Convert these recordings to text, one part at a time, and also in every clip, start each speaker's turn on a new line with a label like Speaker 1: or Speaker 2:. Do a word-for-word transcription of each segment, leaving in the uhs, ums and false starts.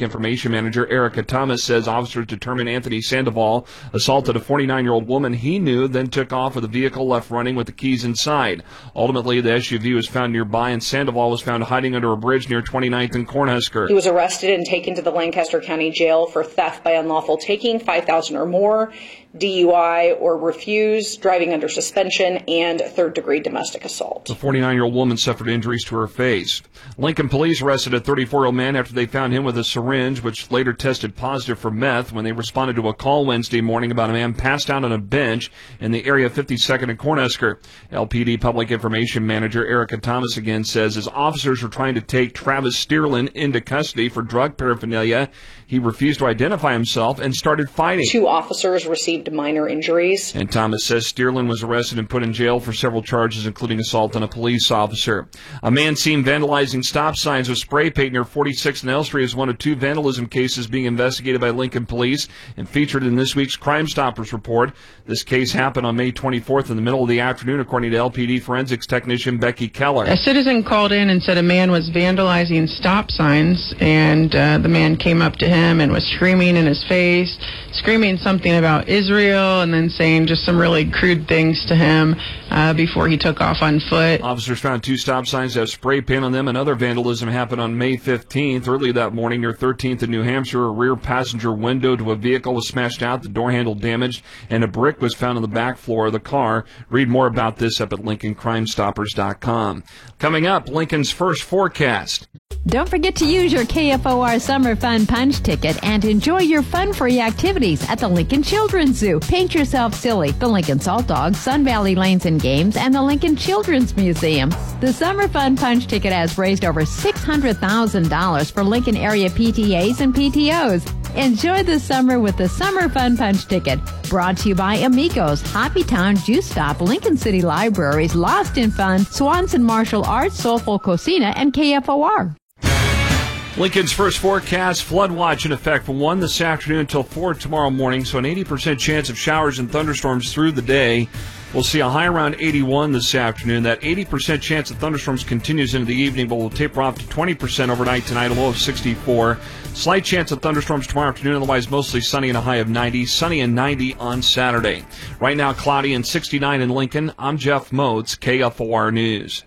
Speaker 1: Information Manager Erica Thomas says officers determined Anthony Sandoval assaulted a forty-nine-year-old woman he knew, then took off with the vehicle left running with the keys inside. Ultimately, the S U V was found nearby, and Sandoval was found hiding under a bridge near twenty-ninth and Cornhusker.
Speaker 2: He was arrested and taken to the Lancaster County Jail for theft by unlawful taking, five thousand dollars or more, D U I or refuse, driving under suspension, and third-degree domestic assault.
Speaker 1: The forty-nine-year-old woman suffered injuries to her face. Lincoln police arrested a thirty-four-year-old man after they found him with a syringe, which later tested positive for meth when they responded to a call Wednesday morning about a man passed out on a bench in the area of fifty-second and Cornhusker. L P D Public Information Manager Erica Thomas again says as officers were trying to take Travis Steerlin into custody for drug paraphernalia, he refused to identify himself and started fighting.
Speaker 2: Two officers received minor injuries.
Speaker 1: And Thomas says Steerlin was arrested and put in jail for several charges, including assault on a police officer. A man seen vandalizing stop signs with spray paint near forty-sixth and L Street is one of two vandalism cases being investigated by Lincoln Police and featured in this week's Crime Stoppers report. This case happened on May twenty-fourth in the middle of the afternoon, according to L P D forensics technician Becky Keller.
Speaker 3: A citizen called in and said a man was vandalizing stop signs, and uh, the man came up to him and was screaming in his face, screaming something about Israel, and then saying just some really crude things to him uh, before he took off on foot.
Speaker 1: Officers found two stop signs that have spray paint on them. Another vandalism happened on May fifteenth. Early that morning near thirteenth in New Hampshire, a rear passenger window to a vehicle was smashed out, the door handle damaged, and a brick was found on the back floor of the car. Read more about this up at Lincoln Crime Stoppers dot com. Coming up, Lincoln's first forecast.
Speaker 4: Don't forget to use your K F O R Summer Fun Punch ticket and enjoy your fun-free activities at the Lincoln Children's Zoo. Paint yourself silly, the Lincoln Salt Dogs, Sun Valley Lanes and Games, and the Lincoln Children's Museum. The Summer Fun Punch ticket has raised over six hundred thousand dollars for Lincoln area P T As and P T Os. Enjoy the summer with the Summer Fun Punch ticket. Brought to you by Amigos, Happy Town, Juice Stop, Lincoln City Libraries, Lost in Fun, Swanson Martial Arts, Soulful Cocina, and K F O R.
Speaker 1: Lincoln's first forecast, flood watch in effect from one this afternoon until four tomorrow morning, so an eighty percent chance of showers and thunderstorms through the day. We'll see a high around eighty-one this afternoon. That eighty percent chance of thunderstorms continues into the evening, but will taper off to twenty percent overnight tonight, a low of sixty-four. Slight chance of thunderstorms tomorrow afternoon, otherwise mostly sunny and a high of ninety. Sunny and ninety on Saturday. Right now, cloudy and sixty-nine in Lincoln. I'm Jeff Moats, K F O R News.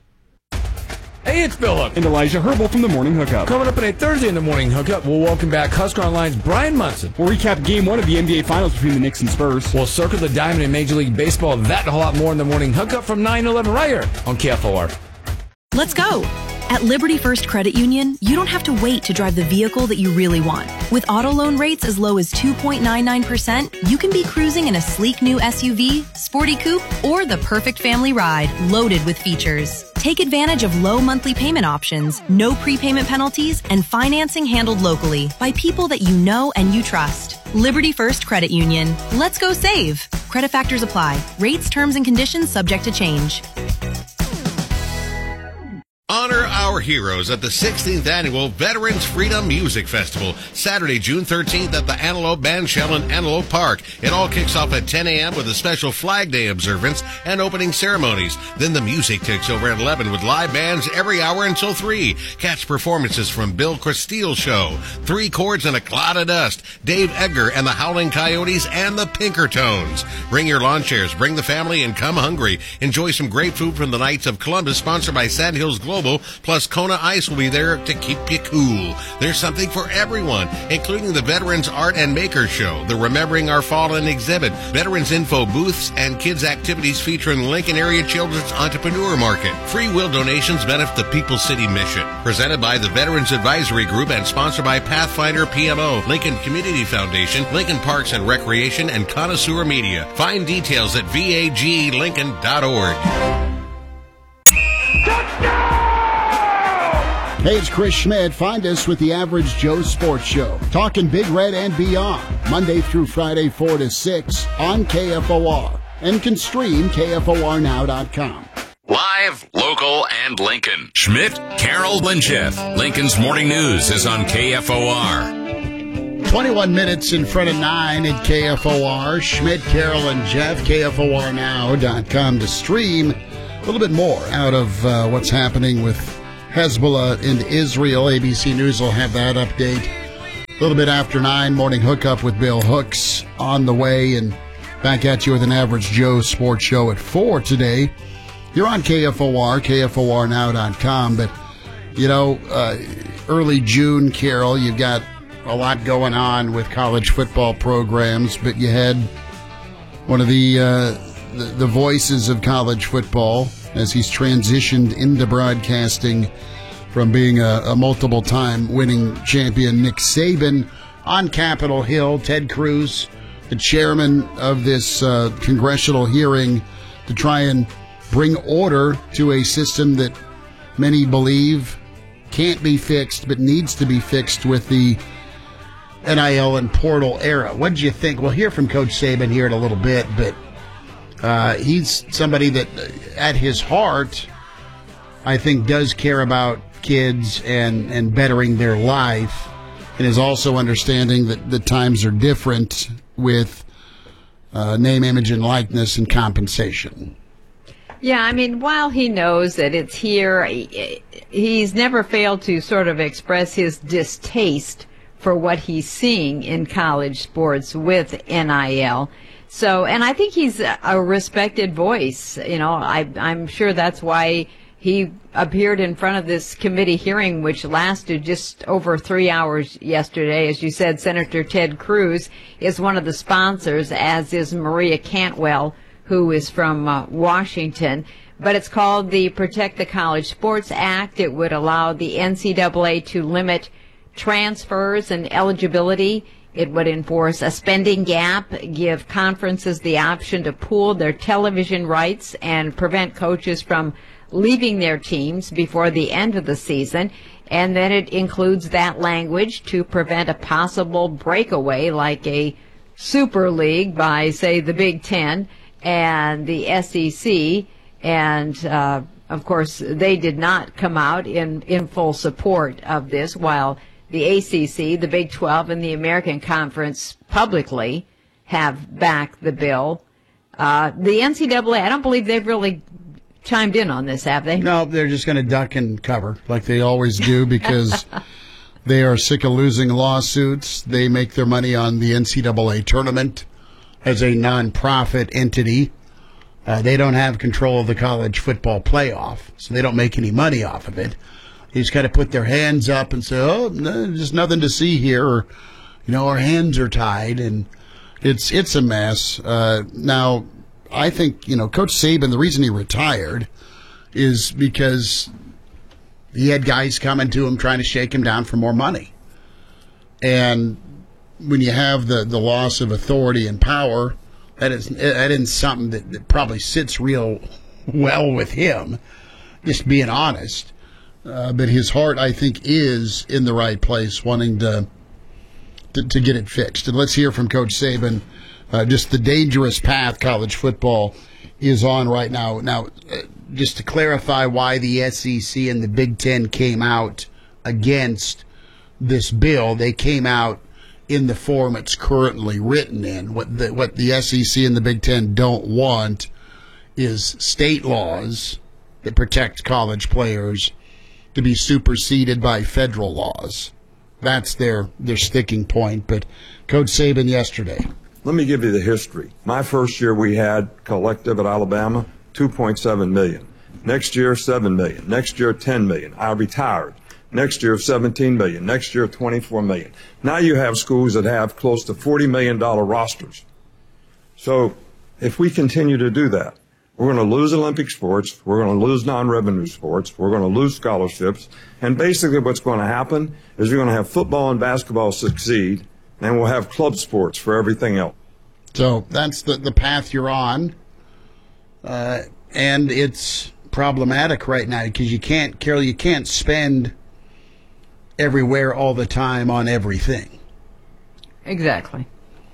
Speaker 5: Hey, it's Philip.
Speaker 6: And Elijah Herbal from the Morning Hookup.
Speaker 5: Coming up on a Thursday in the Morning Hookup, we'll welcome back Husker Online's Brian Munson.
Speaker 6: We'll recap Game one of the N B A Finals between the Knicks and Spurs.
Speaker 5: We'll circle the diamond in Major League Baseball. That and a whole lot more in the Morning Hookup from nine to eleven right here on K F O R.
Speaker 7: Let's go. At Liberty First Credit Union, you don't have to wait to drive the vehicle that you really want. With auto loan rates as low as two point nine nine percent, you can be cruising in a sleek new S U V, sporty coupe, or the perfect family ride loaded with features. Take advantage of low monthly payment options, no prepayment penalties, and financing handled locally by people that you know and you trust. Liberty First Credit Union. Let's go save. Credit factors apply. Rates, terms, and conditions subject to change.
Speaker 8: Honor our heroes at the sixteenth Annual Veterans Freedom Music Festival, Saturday, June thirteenth at the Antelope Bandshell in Antelope Park. It all kicks off at ten a.m. with a special Flag Day observance and opening ceremonies. Then the music takes over at eleven with live bands every hour until three. Catch performances from Bill Cristile Show, Three Chords and a Cloud of Dust, Dave Edgar and the Howling Coyotes, and the Pinkertones. Bring your lawn chairs, bring the family, and come hungry. Enjoy some great food from the Knights of Columbus, sponsored by Sand Hills Global. Plus, Kona Ice will be there to keep you cool. There's something for everyone, including the Veterans Art and Makers Show, the Remembering Our Fallen exhibit, Veterans Info booths, and kids' activities featuring Lincoln Area Children's Entrepreneur Market. Free will donations benefit the People's City Mission. Presented by the Veterans Advisory Group and sponsored by Pathfinder P M O, Lincoln Community Foundation, Lincoln Parks and Recreation, and Connoisseur Media. Find details at V A G lincoln dot org.
Speaker 9: Hey, it's Chris Schmidt. Find us with the Average Joe Sports Show. Talking Big Red and beyond. Monday through Friday, four to six on K F O R. And can stream K F O R now dot com.
Speaker 10: Live, local, and Lincoln. Schmidt, Carroll, and Jeff. Lincoln's Morning News is on K F O R.
Speaker 9: twenty-one minutes in front of nine at K F O R. Schmidt, Carroll, and Jeff. K F O R now dot com to stream a little bit more out of uh, what's happening with Hezbollah in Israel. A B C News will have that update A little bit after nine, morning hookup with Bill Hooks on the way, and back at you with an Average Joe Sports Show at four today. You're on K F O R, K F O R now dot com, but, you know, uh, early June, Carol, you've got a lot going on with college football programs, but you had one of the, uh, the, the voices of college football as he's transitioned into broadcasting from being a, a multiple-time winning champion, Nick Saban, on Capitol Hill. Ted Cruz, the chairman of this uh, congressional hearing to try and bring order to a system that many believe can't be fixed but needs to be fixed with the N I L and portal era. What did you think? We'll hear from Coach Saban here in a little bit, but uh, he's somebody that, at his heart, I think does care about kids and, and bettering their life, and is also understanding that the times are different with uh, name, image, and likeness and compensation.
Speaker 4: Yeah, I mean, while he knows that it's here, he, he's never failed to sort of express his distaste for what he's seeing in college sports with N I L. So, and I think he's a respected voice. You know, I, I'm sure that's why he appeared in front of this committee hearing, which lasted just over three hours yesterday. As you said, Senator Ted Cruz is one of the sponsors, as is Maria Cantwell, who is from uh, Washington. But it's called the Protect the College Sports Act. It would allow the N C double A to limit transfers and eligibility. It would enforce a spending gap, give conferences the option to pool their television rights, and prevent coaches from leaving their teams before the end of the season. And then it includes that language to prevent a possible breakaway like a Super League by, say, the Big Ten and the S E C. And, uh, of course, they did not come out in, in full support of this, while the A C C, the Big twelve, and the American Conference publicly have backed the bill. Uh, the N C double A, I don't believe they've really chimed in on this, have they?
Speaker 9: No, they're just going to duck and cover like they always do because they are sick of losing lawsuits. They make their money on the N C double A tournament as a nonprofit entity. Uh, they don't have control of the college football playoff, so they don't make any money off of it. They just got to put their hands up and say, oh, no, there's nothing to see here, or, you know, our hands are tied, and it's it's a mess. Uh, now, I think, you know, Coach Saban, the reason he retired is because he had guys coming to him trying to shake him down for more money. And when you have the, the loss of authority and power, that is that isn't something that, that probably sits real well with him, just being honest. Uh, but his heart, I think, is in the right place, wanting to, to to get it fixed. And let's hear from Coach Saban, uh, just the dangerous path college football is on right now. Now, uh, just to clarify why the S E C and the Big Ten came out against this bill, they came out in the form it's currently written in. What the, what the S E C and the Big Ten don't want is state laws that protect college players to be superseded by federal laws. That's their, their sticking point. But Coach Saban yesterday.
Speaker 11: Let me give you the history. My first year we had collective at Alabama, two point seven million dollars. Next year, seven million dollars. Next year, ten million dollars. I retired. Next year, seventeen million dollars. Next year, twenty-four million dollars. Now you have schools that have close to forty million dollars rosters. So if we continue to do that, we're going to lose Olympic sports, we're going to lose non-revenue sports, we're going to lose scholarships, and basically what's going to happen is we're going to have football and basketball succeed, and we'll have club sports for everything else.
Speaker 9: So that's the, the path you're on, uh, and it's problematic right now because you can't, Carol, you can't spend everywhere all the time on everything.
Speaker 4: Exactly.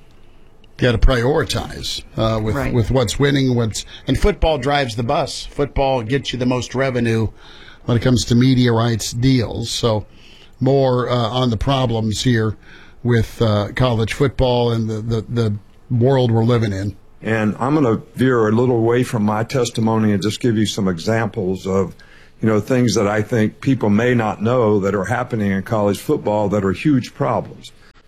Speaker 9: You got to prioritize uh, with
Speaker 4: right.
Speaker 9: with what's winning, what's and football drives the bus. Football gets you the most revenue when it comes to media rights deals. So more uh, on the problems here with uh, college football and the, the, the world we're living in.
Speaker 11: And I'm going to veer a little away from my testimony and just give you some examples of, you know, things that I think people may not know that are happening in college football that are huge problems.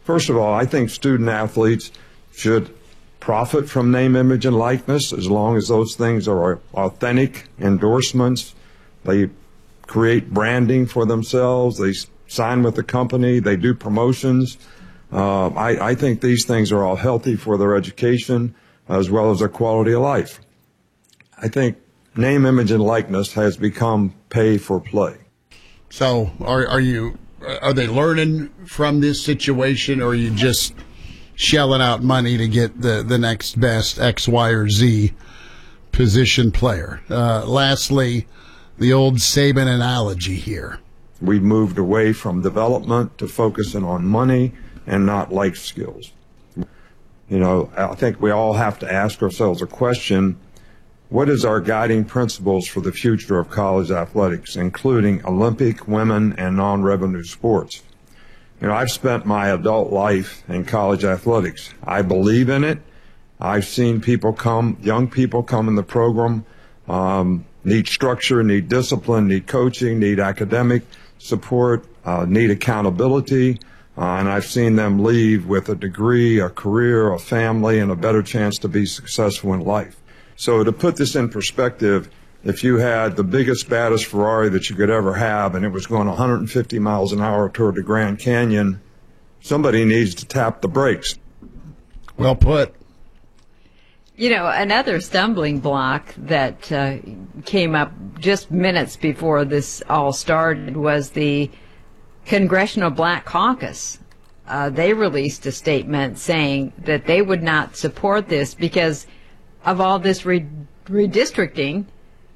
Speaker 11: First of all, I think student athletes should profit from name, image, and likeness as long as those things are authentic endorsements. They create branding for themselves. They sign with the company. They do promotions. Uh, I, I think these things are all healthy for their education as well as their quality of life. I think name, image, and likeness has become pay for play.
Speaker 12: So are, are you, are they learning from this situation, or are you just shelling out money to get the, the next best X, Y, or Z position player? Uh, lastly, the old Saban analogy here.
Speaker 11: We've moved away from development to focusing on money and not life skills. You know, I think we all have to ask ourselves a question: what is our guiding principles for the future of college athletics, including Olympic, women, and non-revenue sports? You know, I've spent my adult life in college athletics. I believe in it. I've seen people come, young people come in the program, um, need structure, need discipline, need coaching, need academic support, uh, need accountability. Uh, and I've seen them leave with a degree, a career, a family, and a better chance to be successful in life. So to put this in perspective, if you had the biggest, baddest Ferrari that you could ever have and it was going one hundred fifty miles an hour toward the Grand Canyon, somebody needs to tap the brakes.
Speaker 12: Well put.
Speaker 4: You know, another stumbling block that uh, came up just minutes before this all started was the Congressional Black Caucus. Uh, they released a statement saying that they would not support this because of all this re- redistricting.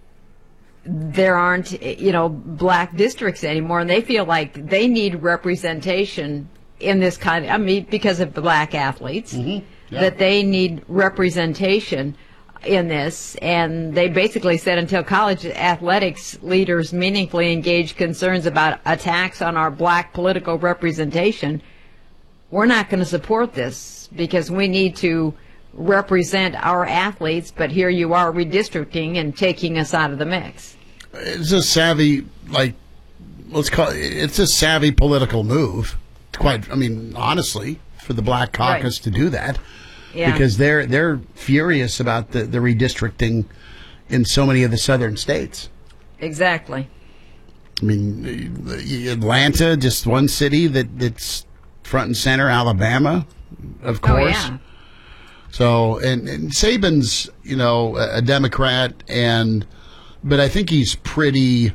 Speaker 4: There aren't, you know, black districts anymore, and they feel like they need representation in this kind of, I mean, because of the black athletes, mm-hmm. yeah. that they need representation in this, and they basically said until college athletics leaders meaningfully engage concerns about attacks on our black political representation, we're not going to support this because we need to represent our athletes, but here you are redistricting and taking us out of the mix.
Speaker 12: It's a savvy, like, let's call it, it's a savvy political move. Quite, I mean, honestly, for the Black Caucus right. to do that. Yeah. Because they're they're furious about the, the redistricting in so many of the southern states.
Speaker 4: Exactly.
Speaker 12: I mean, Atlanta, just one city that, that's front and center. Alabama, of course.
Speaker 4: Oh, yeah.
Speaker 12: So, and, and Saban's, you know, a Democrat, and but I think he's pretty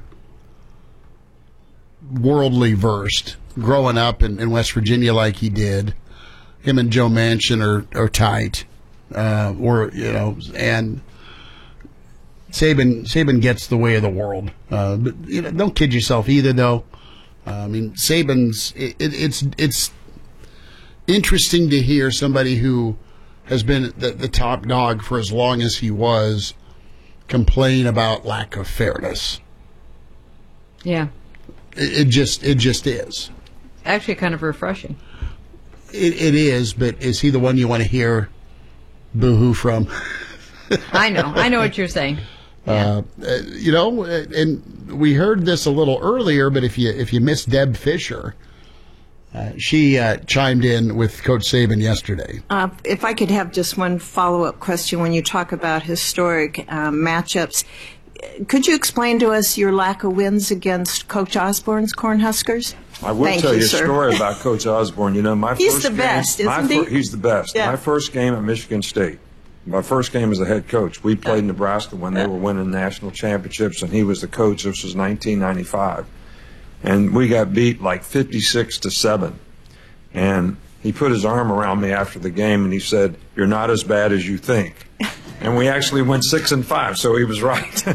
Speaker 12: worldly versed, growing up in, in West Virginia like he did. Him and Joe Manchin are, are tight, uh, or you know, and Saban Saban gets the way of the world. Uh, but you know, don't kid yourself either, though. Uh, I mean, Saban's it, it, it's it's interesting to hear somebody who has been the, the top dog for as long as he was complain about lack of fairness.
Speaker 4: Yeah,
Speaker 12: it, it just it just is
Speaker 4: actually kind of refreshing.
Speaker 12: It, it is, but is he the one you want to hear boo-hoo from?
Speaker 4: I know. I know what you're saying. Yeah.
Speaker 12: Uh, you know, and we heard this a little earlier, but if you if you missed Deb Fisher, uh, she uh, chimed in with Coach Saban yesterday.
Speaker 13: Uh, if I could have just one follow-up question when you talk about historic uh, matchups, could you explain to us your lack of wins against Coach Osborne's Cornhuskers?
Speaker 11: I will
Speaker 13: Thank
Speaker 11: tell you,
Speaker 13: you
Speaker 11: a
Speaker 13: sir.
Speaker 11: story about Coach Osborne. You know, my
Speaker 13: he's
Speaker 11: first
Speaker 13: the
Speaker 11: game,
Speaker 13: best, isn't
Speaker 11: my
Speaker 13: he?
Speaker 11: Fir- he's the best.
Speaker 13: Yeah.
Speaker 11: My first game at Michigan State, my first game as a head coach. We played Nebraska when they were winning national championships, and he was the coach. This was nineteen ninety-five, and we got beat like fifty-six to seven. And he put his arm around me after the game, and he said, "You're not as bad as you think." And we actually went six and five, so he was right.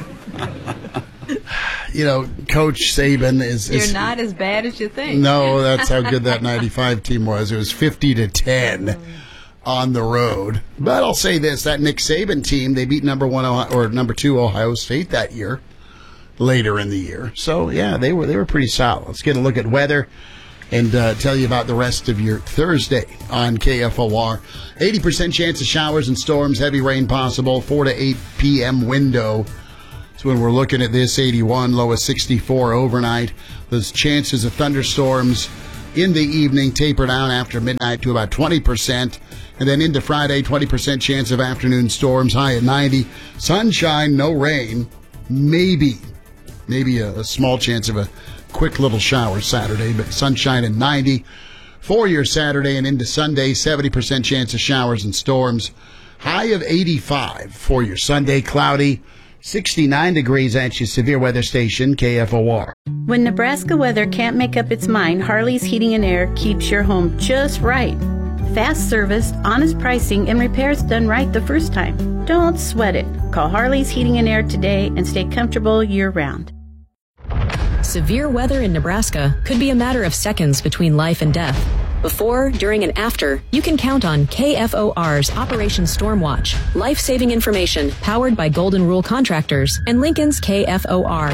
Speaker 12: You know, Coach Saban is, is...
Speaker 4: You're not as bad as you think.
Speaker 12: No, that's how good that ninety-five team was. It was fifty to ten on the road. But I'll say this, that Nick Saban team, they beat number one Ohio, or number two Ohio State that year, later in the year. So, yeah, they were they were pretty solid. Let's get a look at weather and uh, tell you about the rest of your Thursday on K F O R. eighty percent chance of showers and storms, heavy rain possible, four to eight p.m. window. So when we're looking at this, eighty-one, low of sixty-four overnight. Those chances of thunderstorms
Speaker 9: in the evening, taper down after midnight to about twenty percent. And then into Friday, twenty percent chance of afternoon storms, high at ninety. Sunshine, no rain. Maybe, maybe a, a small chance of a quick little shower Saturday, but sunshine at ninety. For your Saturday and into Sunday, seventy percent chance of showers and storms. High of eighty-five for your Sunday, cloudy. sixty-nine degrees at your severe weather station, K F O R.
Speaker 14: When Nebraska weather can't make up its mind, Harley's Heating and Air keeps your home just right. Fast service, honest pricing, and repairs done right the first time. Don't sweat it. Call Harley's Heating and Air today and stay comfortable year-round.
Speaker 15: Severe weather in Nebraska could be a matter of seconds between life and death. Before, during, and after, you can count on K F O R's Operation Stormwatch, life-saving information powered by Golden Rule Contractors and Lincoln's K F O R.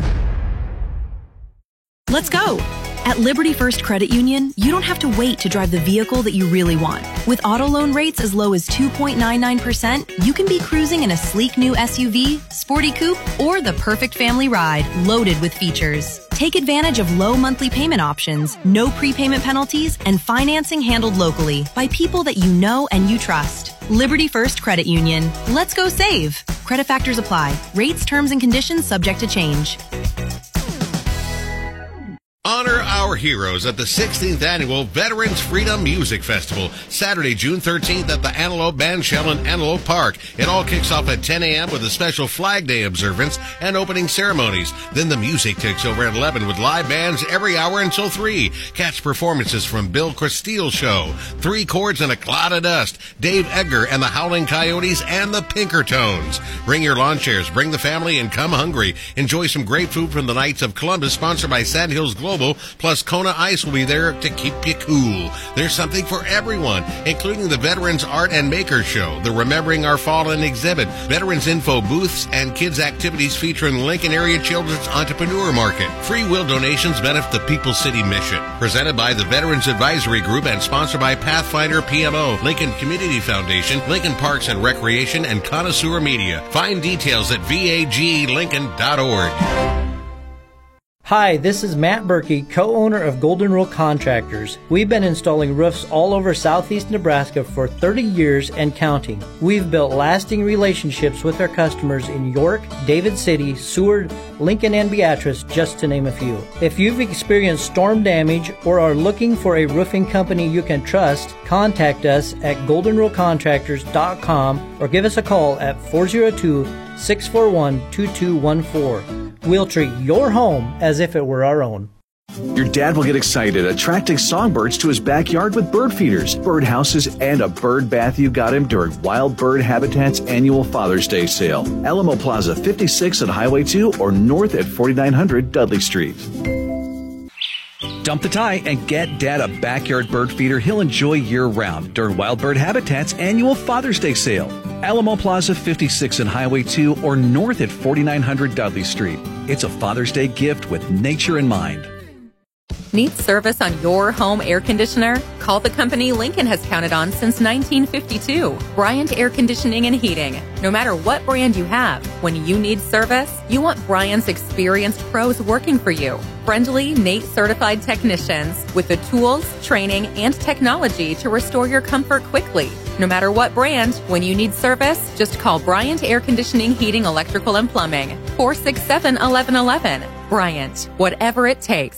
Speaker 7: Let's go! At Liberty First Credit Union, you don't have to wait to drive the vehicle that you really want. With auto loan rates as low as two point nine nine percent, you can be cruising in a sleek new S U V, sporty coupe, or the perfect family ride loaded with features. Take advantage of low monthly payment options, no prepayment penalties, and financing handled locally by people that you know and you trust. Liberty First Credit Union. Let's go save. Credit factors apply. Rates, terms, and conditions subject to change.
Speaker 8: Honor our heroes at the sixteenth Annual Veterans Freedom Music Festival, Saturday, June thirteenth at the Antelope Bandshell in Antelope Park. It all kicks off at ten a.m. with a special Flag Day observance and opening ceremonies. Then the music takes over at eleven with live bands every hour until three. Catch performances from Bill Cristile Show, Three Chords and a Cloud of Dust, Dave Edgar and the Howling Coyotes, and the Pinkertones. Bring your lawn chairs, bring the family, and come hungry. Enjoy some great food from the Knights of Columbus, sponsored by Sand Hills Global. Plus, Kona Ice will be there to keep you cool. There's something for everyone, including the Veterans Art and Makers Show, the Remembering Our Fallen exhibit, Veterans Info booths, and kids' activities featuring Lincoln Area Children's Entrepreneur Market. Free will donations benefit the People's City Mission. Presented by the Veterans Advisory Group and sponsored by Pathfinder P M O, Lincoln Community Foundation, Lincoln Parks and Recreation, and Connoisseur Media. Find details at V A G lincoln dot org.
Speaker 16: Hi, this is Matt Berkey, co-owner of Golden Rule Contractors. We've been installing roofs all over southeast Nebraska for thirty years and counting. We've built lasting relationships with our customers in York, David City, Seward, Lincoln, and Beatrice, just to name a few. If you've experienced storm damage or are looking for a roofing company you can trust, contact us at golden rule contractors dot com or give us a call at four oh two, six four one, two two one four. We'll treat your home as if it were our own.
Speaker 17: Your dad will get excited attracting songbirds to his backyard with bird feeders, bird houses, and a bird bath you got him during Wild Bird Habitat's annual Father's Day sale. Alamo Plaza, fifty-six at Highway two or north at forty-nine hundred Dudley Street. Dump the tie and get Dad a backyard bird feeder he'll enjoy year-round during Wild Bird Habitat's annual Father's Day sale. Alamo Plaza, fifty-six at Highway two or north at forty-nine hundred Dudley Street. It's a Father's Day gift with nature in mind.
Speaker 18: Need service on your home air conditioner? Call the company Lincoln has counted on since nineteen fifty-two. Bryant Air Conditioning and Heating. No matter what brand you have, when you need service, you want Bryant's experienced pros working for you. Friendly, N A T E certified technicians with the tools, training, and technology to restore your comfort quickly. No matter what brand, when you need service, just call Bryant Air Conditioning, Heating, Electrical, and Plumbing. four six seven, one one one one. Bryant, whatever it takes.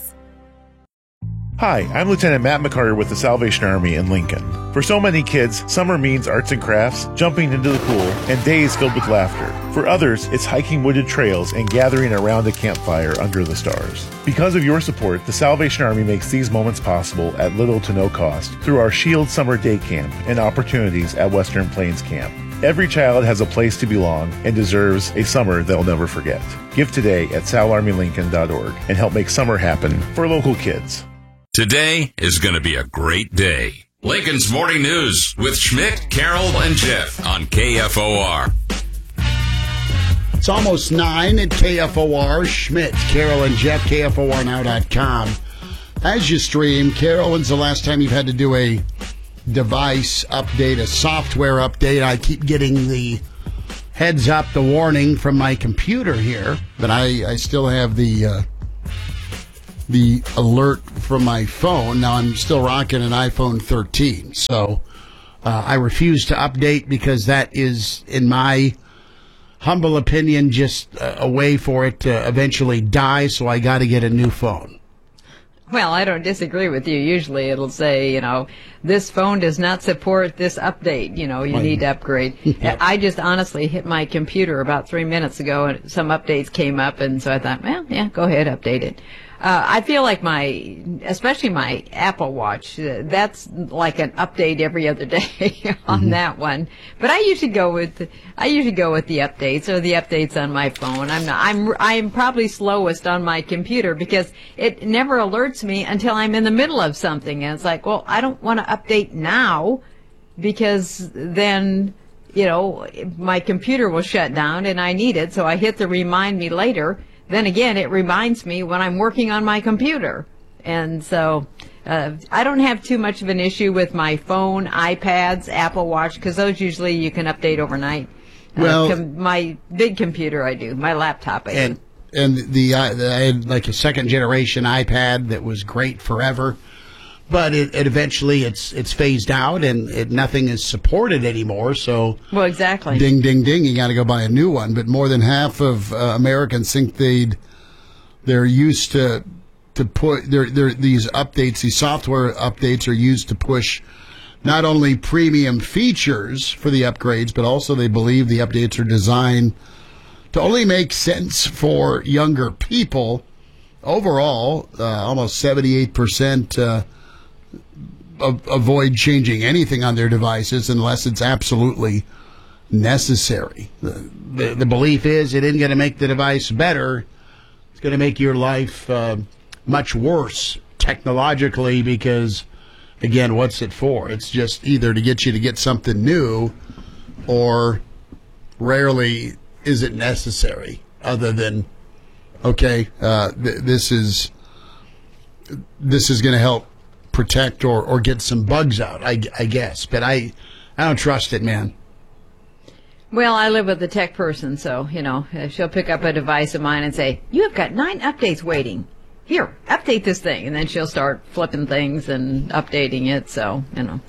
Speaker 19: Hi, I'm Lieutenant Matt McCarter with the Salvation Army in Lincoln. For so many kids, summer means arts and crafts, jumping into the pool, and days filled with laughter. For others, it's hiking wooded trails and gathering around a campfire under the stars. Because of your support, the Salvation Army makes these moments possible at little to no cost through our Shield Summer Day Camp and opportunities at Western Plains Camp. Every child has a place to belong and deserves a summer they'll never forget. Give today at sal army lincoln dot org and help make summer happen for local kids.
Speaker 10: Today is going to be a great day. Lincoln's Morning News with Schmidt, Carroll, and Jeff on K F O R.
Speaker 9: It's almost nine at K F O R. Schmidt, Carroll, and Jeff, K F O R now dot com. As you stream, Carroll, when's the last time you've had to do a device update, a software update? I keep getting the heads up, the warning from my computer here, but I, I still have the... Uh, the alert
Speaker 12: from my phone. Now, I'm still rocking an iPhone thirteen, so uh, I refuse to update because that is, in my humble opinion, just a, a way for it to eventually die, so I got to get a new phone.
Speaker 20: Well, I don't disagree with you. Usually it'll say, you know, this phone does not support this update. You know, you need to upgrade. Yep. I just honestly hit my computer about three minutes ago and some updates came up, and so I thought, well, yeah, go ahead, update it. Uh, I feel like my, especially my Apple Watch, uh, that's like an update every other day on mm-hmm. that one. But I usually go with, I usually go with the updates or the updates on my phone. I'm not, I'm, I'm probably slowest on my computer because it never alerts me until I'm in the middle of something. And it's like, well, I don't want to update now because then, you know, my computer will shut down and I need it. So I hit the remind me later. Then again, it reminds me when I'm working on my computer. And so uh, I don't have too much of an issue with my phone, iPads, Apple Watch, because those usually you can update overnight.
Speaker 12: Well,
Speaker 20: uh, com- my big computer I do, my laptop I
Speaker 12: and,
Speaker 20: do.
Speaker 12: And the, uh, the I had like a second generation iPad that was great forever. But it, it eventually it's it's phased out and it, nothing is supported anymore. So
Speaker 20: well, exactly.
Speaker 12: Ding, ding, ding. You got to go buy a new one. But more than half of uh, Americans think they'd they're used to to put they're, they're, these updates. These software updates are used to push not only premium features for the upgrades, but also they believe the updates are designed to only make sense for younger people. Overall, uh, almost seventy-eight percent. Uh, avoid changing anything on their devices unless it's absolutely necessary. The, the, the belief is it isn't going to make the device better. It's going to make your life uh, much worse technologically because, again, what's it for? It's just either to get you to get something new or rarely is it necessary other than, okay, uh, th- this is this is going to help protect or, or get some bugs out, I, I guess. But I I don't trust it, man.
Speaker 20: Well, I live with a tech person, so, you know, she'll pick up a device of mine and say, you have got nine updates waiting. Here, update this thing. And then she'll start flipping things and updating it, so, you know.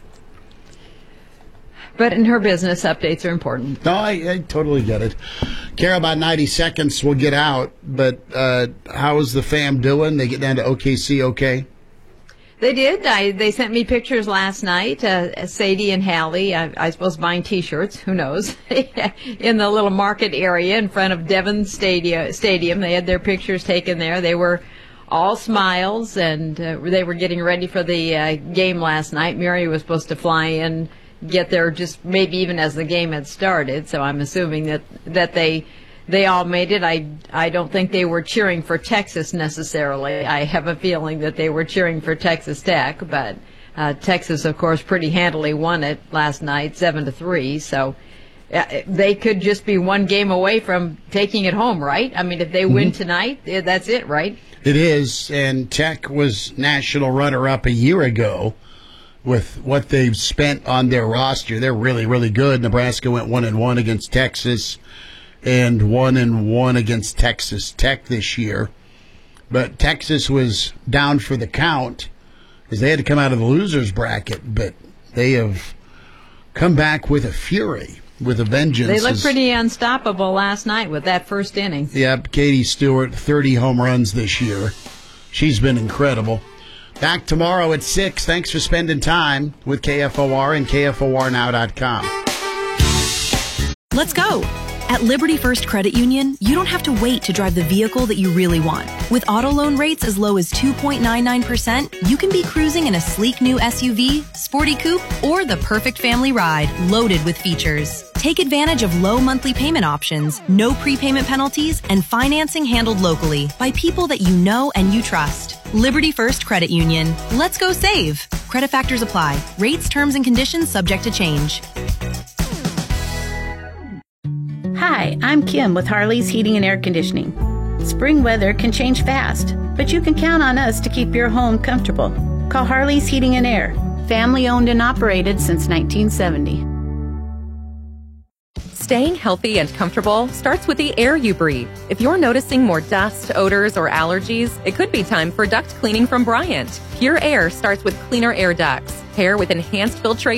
Speaker 20: But in her business, updates are important.
Speaker 12: No, I, I totally get it. Carol, about ninety seconds, we'll get out. But uh, how is the fam doing? They get down to O K C okay?
Speaker 20: They did. I, they sent me pictures last night. Uh, Sadie and Hallie, I, I suppose buying T-shirts, who knows, in the little market area in front of Devon Stadium. Stadium. They had their pictures taken there. They were all smiles, and uh, they were getting ready for the uh, game last night. Mary was supposed to fly in, get there just maybe even as the game had started. So I'm assuming that that they. They all made it. I, I don't think they were cheering for Texas necessarily. I have a feeling that they were cheering for Texas Tech, but uh, Texas, of course, pretty handily won it last night, seven to three. So uh, they could just be one game away from taking it home, right? I mean, if they mm-hmm. win tonight, that's it, right?
Speaker 12: It is, and Tech was national runner-up a year ago. With what they've spent on their roster, they're really, really good. Nebraska went one and one against Texas. And one and one against Texas Tech this year. But Texas was down for the count because they had to come out of the losers bracket. But they have come back with a fury, with a vengeance.
Speaker 20: They looked pretty unstoppable last night with that first inning.
Speaker 12: Yep, Katie Stewart, thirty home runs this year. She's been incredible. Back tomorrow at six. Thanks for spending time with K F O R and K F O R now dot com.
Speaker 7: Let's go. At Liberty First Credit Union, you don't have to wait to drive the vehicle that you really want. With auto loan rates as low as two point nine nine percent, you can be cruising in a sleek new S U V, sporty coupe, or the perfect family ride loaded with features. Take advantage of low monthly payment options, no prepayment penalties, and financing handled locally by people that you know and you trust. Liberty First Credit Union. Let's go save. Credit factors apply. Rates, terms, and conditions subject to change.
Speaker 14: Hi, I'm Kim with Harley's Heating and Air Conditioning. Spring weather can change fast, but you can count on us to keep your home comfortable. Call Harley's Heating and Air, family owned and operated since nineteen seventy.
Speaker 18: Staying healthy and comfortable starts with the air you breathe. If you're noticing more dust, odors, or allergies, it could be time for duct cleaning from Bryant. Pure Air starts with cleaner air ducts. Pair with enhanced filtration